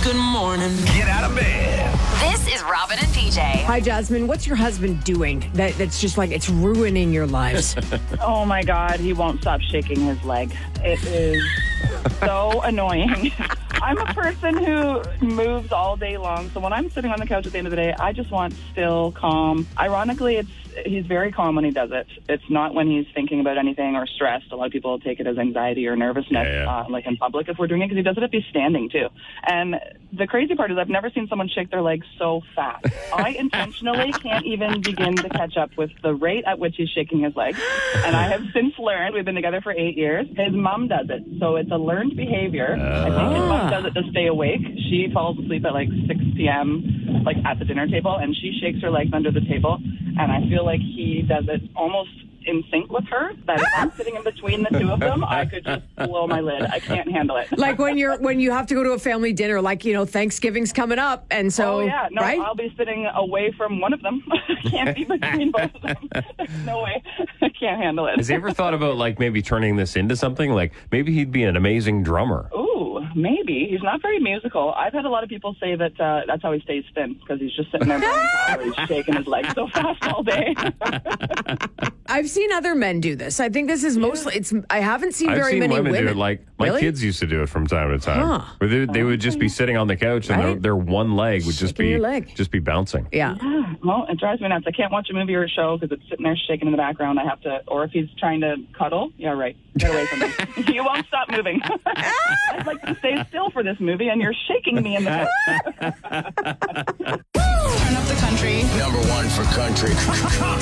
Good morning. Get out of bed. This is Robin and PJ. Hi, Jasmine. What's your husband doing that's just like it's ruining your lives? Oh my God, he won't stop shaking his leg. It is so annoying. I'm a person who moves all day long, so when I'm sitting on the couch at the end of the day, I just want still, calm. Ironically, he's very calm when he does it. It's not when he's thinking about anything or stressed. A lot of people take it as anxiety or nervousness, like in public if we're doing it, because he does it if he's standing too. And the crazy part is I've never seen someone shake their legs so fast. I intentionally can't even begin to catch up with the rate at which he's shaking his legs. And I have since learned, we've been together for 8 years, his mom does it. So it's a learned behavior. I think his mom does it to stay awake. She falls asleep at like 6 p.m., like at the dinner table, and she shakes her legs under the table. And I feel like he does it almost in sync with her, that if I'm sitting in between the two of them, I could just blow my lid. I can't handle it. Like when you have to go to a family dinner, like, Thanksgiving's coming up, and so, right? I'll be sitting away from one of them. I can't be between both of them. There's no way. I can't handle it. Has he ever thought about, like, maybe turning this into something? Like, maybe he'd be an amazing drummer. Ooh, maybe. He's not very musical. I've had a lot of people say that that's how he stays thin, because he's just sitting there blowing power. He's shaking his legs so fast all day. I've seen other men do this. I think this is mostly, I haven't seen very many women. I've seen women do it, like, my Really? kids used to do it from time to time. Where they would just be sitting on the couch and Right. their one leg would just Shaking your leg. be bouncing. Yeah. Well, it drives me nuts. I can't watch a movie or a show because it's sitting there shaking in the background. I have to, or if he's trying to cuddle, yeah, right. Get away from me. You won't stop moving. I'd like to stay still for this movie, and you're shaking me in the Turn up the country. Number one for country.